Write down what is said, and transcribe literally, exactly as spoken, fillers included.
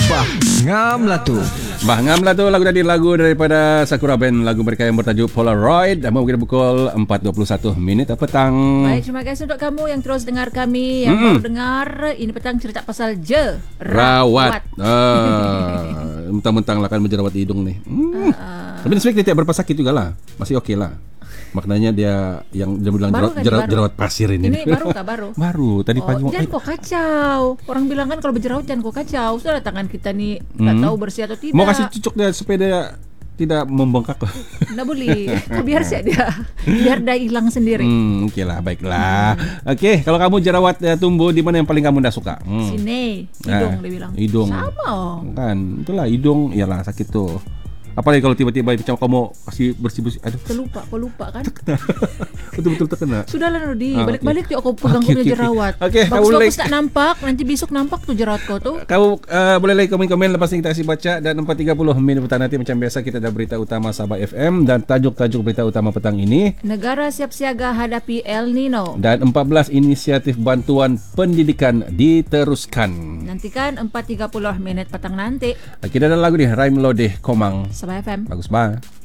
Bah, ngam lah tu. Bah, ngam lah tu lagu tadi, lagu daripada Sakura Band, lagu mereka yang bertajuk Polaroid. Mau kita pukul empat dua puluh satu minit petang. Baik, terima kasih untuk kamu yang terus dengar kami, yang Mm-mm. baru dengar. Ini petang cerita pasal je Rawat. Ah, mentang-mentang lah kan menjerawat hidung nih. Hmm. Uh, Tapi sebenarnya dia tidak berapa sakit juga lah. Masih oke okay lah. Maknanya dia yang dia bilang Baru jerawat, kan, jerawat, baru. jerawat pasir ini. Ini baru kah baru? Baru tadi Oh, pagi. jangan kok kacau. Orang bilang kan kalau berjerawat jangan kok kacau. Sudah tangan kita nih nggak Hmm. tahu bersih atau tidak. Mau kasih cucuk dia supaya dia tidak membengkak. Nggak boleh. Biar sih dia, biar dia hilang sendiri. Hmm, oke lah, baiklah. Hmm. Oke, kalau kamu jerawat ya, tumbuh di mana yang paling kamu dah suka? Hmm. Sini, hidung Nah, dia bilang. hidung. Sama. Oh. Kan, itulah hidung, iyalah sakit tuh. Apalagi kalau tiba-tiba macam kamu kasih bersih-bersih, aduh. Terlupa, kau lupa kan? Betul-betul terkena. Sudahlah Nudi, Ah, balik-balik okay. tuh aku pegang Okay, punya okay, jerawat. okay. Okay, kamu bagus-bagus like- tak nampak, nanti besok nampak tuh jerawat kau tuh. Kau uh, boleh like, komen-komen lepas ni kita kasih baca. Dan empat tiga puluh minit petang nanti macam biasa kita ada berita utama Sabah F M dan tajuk-tajuk berita utama petang ini. Negara siap siaga hadapi El Nino. Dan empat belas inisiatif bantuan pendidikan diteruskan. Nantikan empat tiga puluh minit petang nanti. Kita ada lagu ni, Raim Lodeh Komang. Sabah F M. Bagus banget.